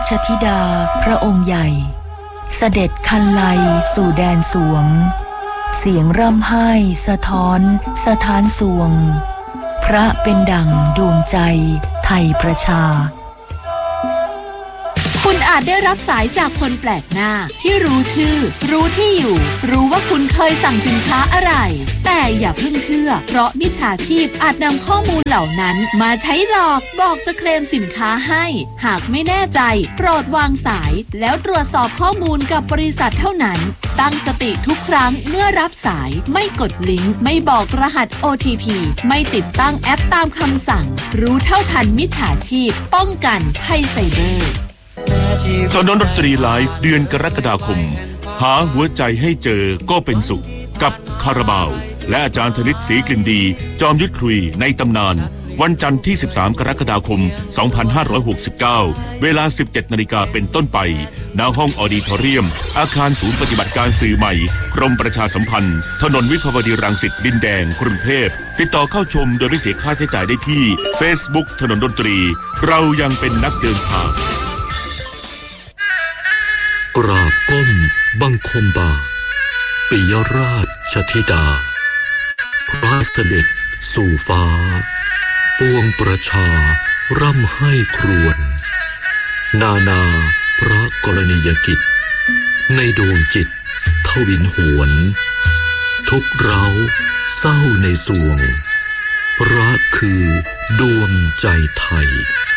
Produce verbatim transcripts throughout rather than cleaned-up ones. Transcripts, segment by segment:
ชธิดาพระองค์ใหญ่เสด็จคันไลสู่แดนสวงเสียงร่ำไห้สะท้อนสถานสวงพระเป็นดั่งดวงใจไทยประชาคุณอาจได้รับสายจากคนแปลกหน้าที่รู้ชื่อรู้ที่อยู่รู้ว่าคุณเคยสั่งสินค้าอะไรแต่อย่าเพิ่งเชื่อเพราะมิจฉาชีพอาจนำข้อมูลเหล่านั้นมาใช้หลอกบอกจะเคลมสินค้าให้หากไม่แน่ใจโปรดวางสายแล้วตรวจสอบข้อมูลกับบริษัทเท่านั้นตั้งสติทุกครั้งเมื่อรับสายไม่กดลิงก์ไม่บอกรหัส โอ ที พี ไม่ติดตั้งแอปตามคำสั่งรู้เท่าทันมิจฉาชีพป้องกันภัยไซเบอร์ถนนดนตรีไลฟ์เดือนกรกฎาคมหาหัวใจให้เจอก็เป็นสุขกับคาราบาวและอาจารย์ธนิตศรีกลิ่นดีจอมยุทธคุยในตำนานวันจันทร์ที่สิบสามกรกฎาคมสองพันห้าร้อยหกสิบเก้าเวลา สิบเจ็ดนาฬิกาเป็นต้นไปณห้องออดิทอเรียมอาคารศูนย์ปฏิบัติการสื่อใหม่กรมประชาสัมพันธ์ถนนวิภาวดีรังสิตดินแดงกรุงเทพติดต่อเข้าชมโดยไม่เสียค่าใช้จ่ายได้ที่ Facebook ถนนดนตรีเรายังเป็นนักเดินทางกราบก้มบังคมบาปิยราชธิดาพระเสด็จสู่ฟ้าปวงประชาร่ำให้ครวญนานาพระกรณียกิจในดวงจิตทวินหวนทุกเราเศร้าในสวงพระคือดวงใจไทย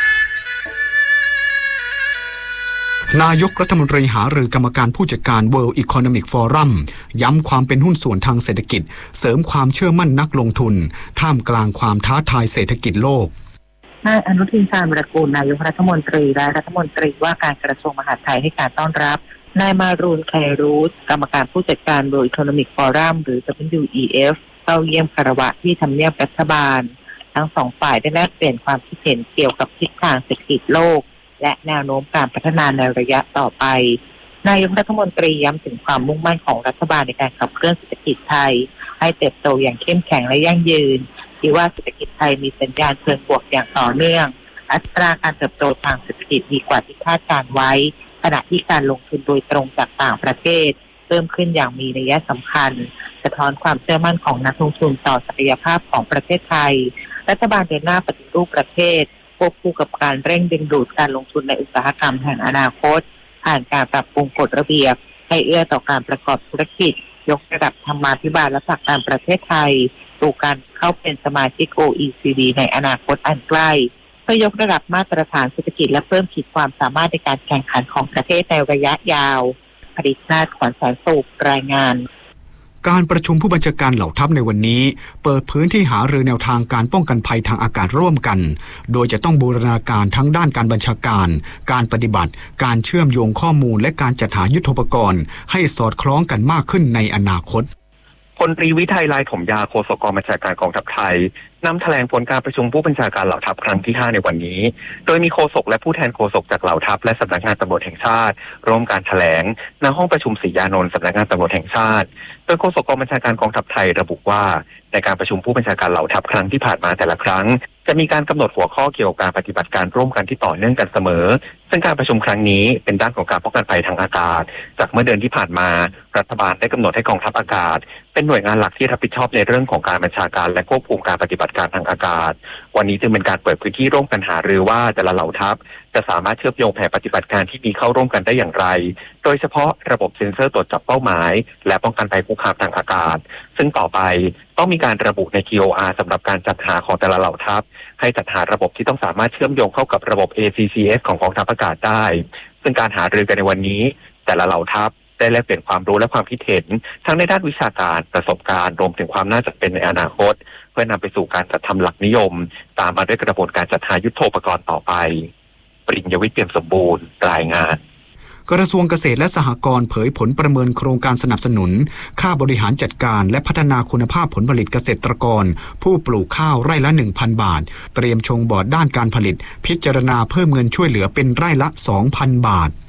นายกรัฐมนตรีหารือกรรมการผู้จัดการ World Economic Forum ย้ำความเป็นหุ้นส่วนทางเศรษฐกิจเสริมความเชื่อมั่นนักลงทุนท่ามกลางความท้าทายเศรษฐกิจโลกนายอนุทินชาญวิรากูลนายกรัฐมนตรีและรัฐมนตรีว่าการกระทรวงมหาดไทยให้การต้อนรับนายมารูนไครูสกรรมการผู้จัดการ World Economic Forum หรือ ดับเบิลยู อี เอฟ เข้าเยี่ยมคารวะที่ทำเนียบรัฐบาลทั้งสองฝ่ายได้แลกเปลี่ยนความคิดเห็นเกี่ยวกับทิศทางเศรษฐกิจโลกและแนวโน้มการพัฒนาในระยะต่อไปนายกรัฐมนตรีย้ำถึงความมุ่งมั่นของรัฐบาลในการขับเคลื่อนเศรษฐกิจไทยให้เติบโตอย่างเข้มแข็งและยั่งยืนที่ว่าเศรษฐกิจไทยมีสัญญาณเชิงบวกอย่างต่อเนื่องอัตราการเติบโตทางเศรษฐกิจดีกว่าที่คาดการไว้ขณะที่การลงทุนโดยตรงจากต่างประเทศเพิ่มขึ้นอย่างมีนัยสำคัญสะท้อนความเชื่อมั่นของนักลงทุนต่อศักยภาพของประเทศไทยรัฐบาลเดินหน้าปฏิรูปประเทศควบคู่กับการเร่งดึงดูดการลงทุนในอุตสาหกรรมแห่งอนาคตผ่านการปรับปรุงกฎระเบียบให้เอื้อต่อการประกอบธุรกิจยกระดับธรรมาภิบาลและผลักดันประเทศไทยสู่การเข้าเป็นสมาชิก โอ อี ซี ดี ในอนาคตอันใกล้เพื่อยกระดับมาตรฐานเศรษฐกิจและเพิ่มขีดความสามารถในการแข่งขันของประเทศในระยะยาวผลิตนาถขวัญแสนสุขรายงานการประชุมผู้บัญชาการเหล่าทัพในวันนี้เปิดพื้นที่หารือแนวทางการป้องกันภัยทางอากาศร่วมกันโดยจะต้องบูรณาการทั้งด้านการบัญชาการการปฏิบัติการเชื่อมโยงข้อมูลและการจัดหายุทโธปกรณ์ให้สอดคล้องกันมากขึ้นในอนาคตพลตรีวิทัยลายถมยาโฆษกกองบัญชาการกองทัพไทยนำแถลงผลการประชุมผู้บัญชาการเหล่าทัพครั้งที่ห้าในวันนี้โดยมีโฆษกและผู้แทนโฆษกจากเหล่าทัพและสำนักงานตำรวจแห่งชาติร่วมการแถลงณห้องประชุมศรียานนท์สำนักงานตำรวจแห่งชาติโดยโฆษกกองบัญชาการกองทัพไทยระบุว่าในการประชุมผู้บัญชาการเหล่าทัพครั้งที่ผ่านมาแต่ละครั้งจะมีการกำหนดหัวข้อเกี่ยวกับการปฏิบัติการร่วมกันที่ต่อเนื่องกันเสมอซึ่งการประชุมครั้งนี้เป็นด้านของการป้องกันภัยทางอากาศจากเมื่อเดือนที่ผ่านมารัฐบาลได้กำหนดให้กองทัพอากาศเป็นหน่วยงานหลักที่รับผิดชอบในเรื่องของการบัญชาการและควบคุมการปฏิบัติการทางอากาศวันนี้จึงเป็นการเปิดพื้นที่ร่วมกันหารือว่าแต่ละเหล่าทัพจะสามารถเชื่อมโยงแผนปฏิบัติการที่มีเข้าร่วมกันได้อย่างไรโดยเฉพาะระบบเซ็นเซอร์ตรวจจับเป้าหมายและป้องกันภัยคุกคามทางอากาศซึ่งต่อไปต้องมีการระบุใน ที โอ อาร์ สำหรับการจัดหาของแต่ละเหล่าทัพให้จัดหาระบบที่ต้องสามารถเชื่อมโยงเข้ากับระบบ เอ ซี ซี เอส ของกองทัพอากาศได้ซึ่งการหารือกันในวันนี้แต่ละเหล่าทัพได้แลกเปลี่ยนความรู้และความคิดเห็นทั้งในด้านวิชาการประสบการณ์รวมถึงความน่าจะเป็นในอนาคตเพื่อนำไปสู่การจัดทำหลักนิยมตามมาด้วยกระบวนการจัดหายุทโธปกรณ์ต่อไปปริญญวิทย์เปี่ยมสมบูรณ์รายงานกระทรวงเกษตรและสหกรณ์เผยผลประเมินโครงการสนับสนุนค่าบริหารจัดการและพัฒนาคุณภาพผลผลิตเกษตรกรผู้ปลูกข้าวไร่ละ หนึ่งพัน บาทเตรียมชงบอร์ดด้านการผลิตพิจารณาเพิ่มเงินช่วยเหลือเป็นไร่ละ สองพัน บาท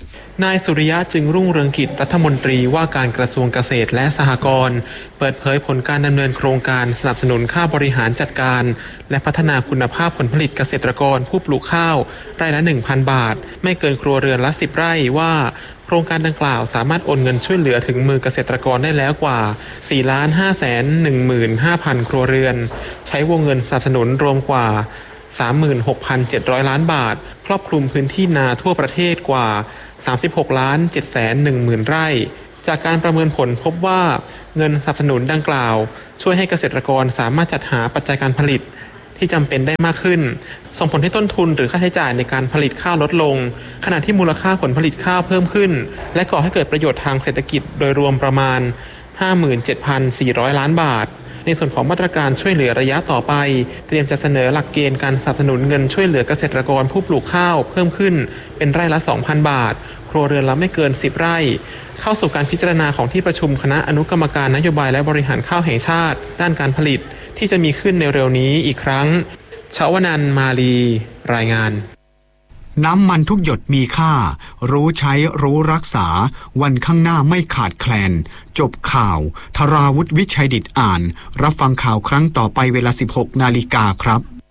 นายสุริยะจึงรุ่งเรืองกิจรัฐมนตรีว่าการกระทรวงเกษตรและสหกรณ์เปิดเผยผลการดำเนินโครงการสนับสนุนค่าบริหารจัดการและพัฒนาคุณภาพผลผลิตเกษตรกรผู้ปลูกข้าวไร่ละ หนึ่งพัน บาทไม่เกินครัวเรือนละสิบไร่ว่าโครงการดังกล่าวสามารถโอนเงินช่วยเหลือถึงมือเกษตรกรได้แล้วกว่า สี่ล้านห้าแสนหนึ่งหมื่นห้าพัน ครัวเรือนใช้วงเงินสนับสนุนรวมกว่า สามหมื่นหกพันเจ็ดร้อย ล้านบาทครอบคลุมพื้นที่นาทั่วประเทศกว่า สามสิบหกล้านเจ็ดแสนหนึ่งหมื่น ไร่จากการประเมินผลพบว่าเงินสนับสนุนดังกล่าวช่วยให้เกษตรกรสามารถจัดหาปัจจัยการผลิตที่จำเป็นได้มากขึ้นส่งผลให้ต้นทุนหรือค่าใช้จ่ายในการผลิตข้าวลดลงขณะที่มูลค่าผลผลิตข้าวเพิ่มขึ้นและก่อให้เกิดประโยชน์ทางเศรษฐกิจโดยรวมประมาณ ห้าหมื่นเจ็ดพันสี่ร้อย ล้านบาทในส่วนของมาตรการช่วยเหลือระยะต่อไปเตรียมจะเสนอหลักเกณฑ์การสนับสนุนเงินช่วยเหลือเกษตรกรผู้ปลูกข้าวเพิ่มขึ้นเป็นไร่ละ สองพัน บาทครัวเรือนละไม่เกินสิบไร่เข้าสู่การพิจารณาของที่ประชุมคณะอนุกรรมการนโยบายและบริหารข้าวแห่งชาติด้านการผลิตที่จะมีขึ้นในเร็วนี้อีกครั้งชวนันท์ มาลีรายงานน้ำมันทุกหยดมีค่ารู้ใช้รู้รักษาวันข้างหน้าไม่ขาดแคลนจบข่าวธราวุฒิ วิชัยดิษฐ์อ่านรับฟังข่าวครั้งต่อไปเวลา สิบหกนาฬิกาครับ